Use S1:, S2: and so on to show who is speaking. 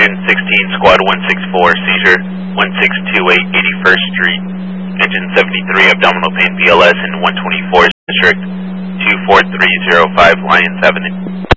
S1: 116, Squad 164, seizure 1628 81st Street, engine 73, abdominal pain BLS, and 124, District 24305, Lyons Avenue.